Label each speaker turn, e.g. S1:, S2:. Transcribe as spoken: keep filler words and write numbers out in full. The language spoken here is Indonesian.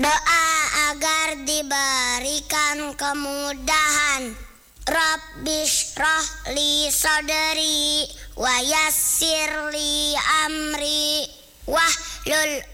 S1: Doa agar diberikan kemudahan. Rabbishrah li sadri wa yassir li amri wahlul